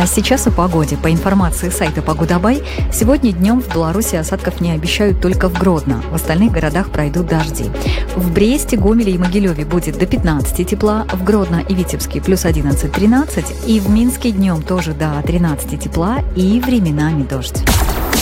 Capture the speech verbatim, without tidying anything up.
А сейчас о погоде. По информации сайта Погодабай, сегодня днем в Беларуси осадков не обещают только в Гродно. В остальных городах пройдут дожди. В Бресте, Гомеле и Могилеве будет до пятнадцати тепла, в Гродно и Витебске плюс одиннадцать-тринадцать, и в Минске днем тоже до тринадцати тепла и временами дождь.